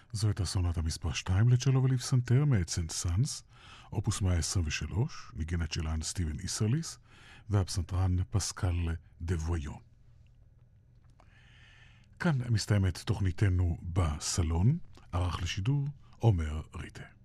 זו הייתה סונטה מספר 2 לצ'לו ולפסנתר מאת סנט סאנס, אופוס 123, ניגנת שלן סטיבן איסרליס, והפסנתרן פסקל דה וויון. כאן מסתיימת תוכניתנו בסלון, ערך לשידור עומר ריטה.